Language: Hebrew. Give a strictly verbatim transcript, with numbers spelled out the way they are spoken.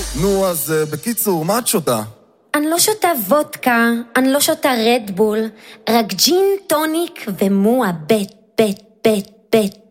נו, אז uh, בקיצור, מה את שותה? אני לא שותה וודקה, אני לא שותה רדבול, רק ג'ין, טוניק ומועה בית, בית, בית, בית.